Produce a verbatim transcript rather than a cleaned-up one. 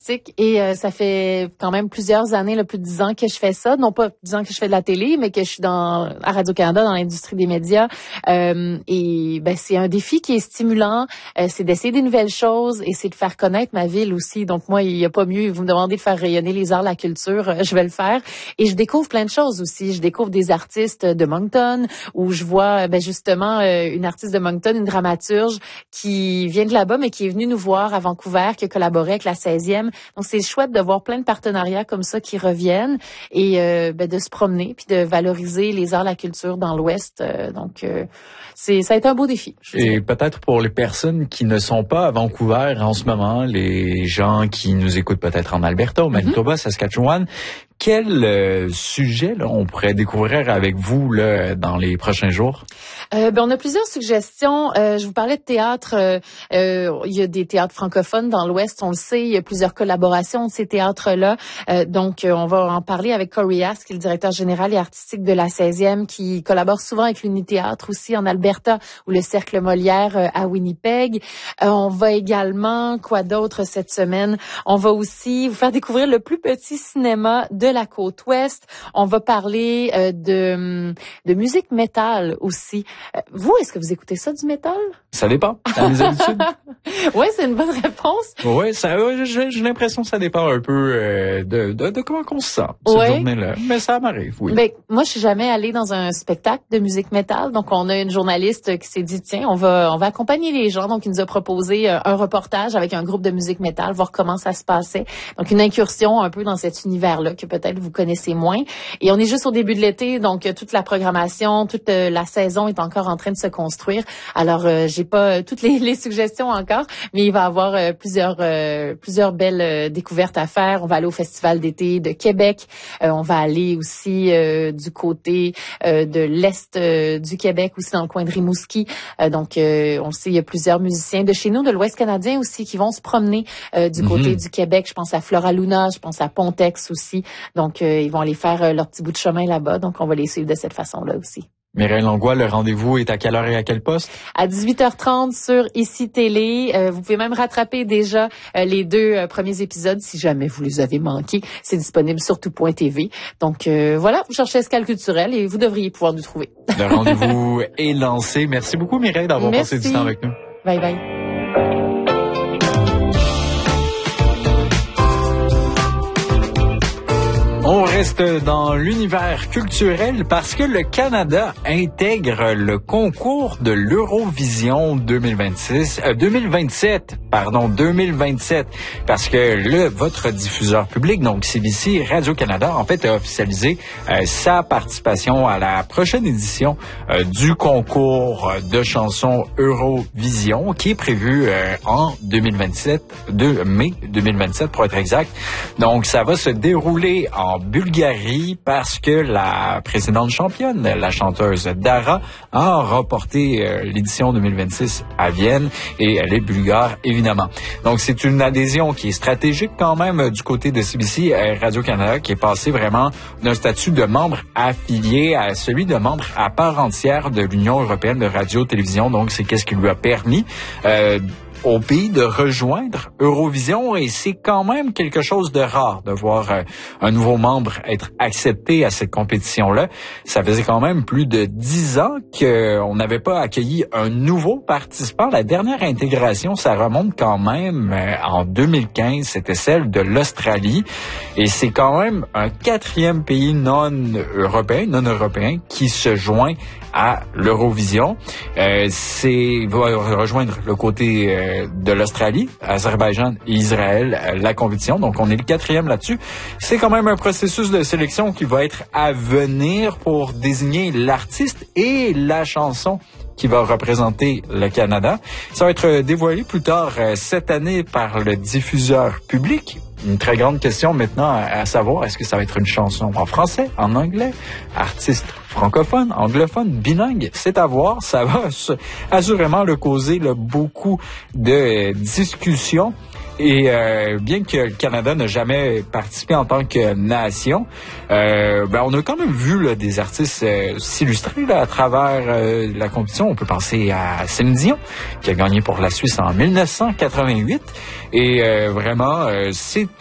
Et euh, ça fait quand même plusieurs années, là, plus de dix ans que je fais ça. Non pas dix ans que je fais de la télé, mais que je suis dans à Radio-Canada, dans l'industrie des médias. Euh, et ben c'est un défi qui est stimulant. Euh, c'est d'essayer des nouvelles choses et c'est de faire connaître ma ville aussi. Donc moi, il n'y a pas mieux. Vous me demandez de faire rayonner les arts, la culture, euh, je vais le faire. Et je découvre plein de choses aussi. Je découvre des artistes de Moncton, où je vois ben justement euh, une artiste de Moncton, une dramaturge qui vient de là-bas, mais qui est venue nous voir à Vancouver, qui a collaboré avec la seizième. Donc, c'est chouette de voir plein de partenariats comme ça qui reviennent et euh, ben, de se promener puis de valoriser les arts, la culture dans l'Ouest. Euh, donc, euh, c'est ça a été un beau défi. Et peut-être pour les personnes qui ne sont pas à Vancouver en ce moment, les gens qui nous écoutent peut-être en Alberta, au Manitoba, mm-hmm. Saskatchewan, quel euh, sujet là, on pourrait découvrir avec vous là, dans les prochains jours? Euh, ben, on a plusieurs suggestions. Euh, je vous parlais de théâtre. Euh, euh, il y a des théâtres francophones dans l'Ouest, on le sait. Il y a plusieurs collaborations de ces théâtres-là. Euh, donc, euh, on va en parler avec Corey Ask, qui est le directeur général et artistique de la seizième, qui collabore souvent avec l'Unithéâtre aussi en Alberta ou le Cercle Molière euh, à Winnipeg. Euh, on va également, quoi d'autre cette semaine? On va aussi vous faire découvrir le plus petit cinéma de la côte ouest. On va parler euh, de, de musique métal aussi. Euh, vous, est-ce que vous écoutez ça du métal? Ça dépend, à mes habitudes. Oui, c'est une bonne réponse. Oui, ça, j'ai, j'ai l'impression que ça dépend un peu euh, de, de, de comment on se sent cette ouais. journée-là. Mais ça m'arrive, oui. Ben, moi, je suis jamais allée dans un spectacle de musique métal. Donc, on a une journaliste qui s'est dit, tiens, on va, on va accompagner les gens. Donc, il nous a proposé euh, un reportage avec un groupe de musique métal, voir comment ça se passait. Donc, une incursion un peu dans cet univers-là que peut-être vous connaissez moins. Et on est juste au début de l'été, donc euh, toute la programmation, toute euh, la saison est encore en train de se construire. Alors, euh, j'ai pas euh, toutes les, les suggestions encore, mais il va y avoir euh, plusieurs euh, plusieurs belles euh, découvertes à faire. On va aller au Festival d'été de Québec. Euh, on va aller aussi euh, du côté euh, de l'Est euh, du Québec, aussi dans le coin de Rimouski. Euh, donc, euh, on sait, il y a plusieurs musiciens de chez nous, de l'Ouest canadien aussi, qui vont se promener euh, du mm-hmm. côté du Québec. Je pense à Flora Luna, je pense à Pontex aussi. Donc, euh, ils vont aller faire euh, leur petit bout de chemin là-bas. Donc, on va les suivre de cette façon-là aussi. Mireille Langlois, le rendez-vous est à quelle heure et à quel poste? À dix-huit heures trente sur Ici Télé. Euh, vous pouvez même rattraper déjà euh, les deux euh, premiers épisodes si jamais vous les avez manqués. C'est disponible sur tout point t v. Donc euh, voilà, vous cherchez Escale culturelle et vous devriez pouvoir nous trouver. Le rendez-vous est lancé. Merci beaucoup Mireille d'avoir Merci. passé du temps avec nous. Bye bye. On reste dans l'univers culturel parce que le Canada intègre le concours de l'Eurovision deux mille vingt-six, euh, deux mille vingt-sept, pardon, deux mille vingt-sept, parce que le votre diffuseur public, donc C B C Radio-Canada, en fait, a officialisé euh, sa participation à la prochaine édition euh, du concours de chansons Eurovision, qui est prévu euh, en deux mille vingt-sept, de mai deux mille vingt-sept pour être exact. Donc, ça va se dérouler en Bulgarie parce que la précédente championne, la chanteuse Dara, a remporté euh, l'édition deux mille vingt-six à Vienne et elle est bulgare évidemment. Donc c'est une adhésion qui est stratégique quand même du côté de C B C Radio-Canada qui est passé vraiment d'un statut de membre affilié à celui de membre à part entière de l'Union européenne de radio-télévision. Donc c'est qu'est-ce qui lui a permis euh, au pays de rejoindre Eurovision et c'est quand même quelque chose de rare de voir euh, un nouveau membre être accepté à cette compétition-là. Ça faisait quand même plus de dix ans qu'on n'avait pas accueilli un nouveau participant. La dernière intégration, ça remonte quand même euh, en deux mille quinze, c'était celle de l'Australie et c'est quand même un quatrième pays non européen, non européen qui se joint à l'Eurovision. Euh, c'est il va rejoindre le côté euh, de l'Australie, Azerbaïdjan et Israël, euh, la compétition. Donc, on est le quatrième là-dessus. C'est quand même un processus de sélection qui va être à venir pour désigner l'artiste et la chanson qui va représenter le Canada. Ça va être dévoilé plus tard euh, cette année par le diffuseur public. Une très grande question maintenant à, à savoir, est-ce que ça va être une chanson en français, en anglais, artiste francophone, anglophone, bilingue? C'est à voir. Ça va assurément le causer là, beaucoup de euh, discussions. Et euh, bien que le Canada n'a jamais participé en tant que nation, euh, ben on a quand même vu là, des artistes euh, s'illustrer là, à travers euh, la compétition. On peut penser à Céline Dion, qui a gagné pour la Suisse en mille neuf cent quatre-vingt-huit. Et euh, vraiment, euh, c'est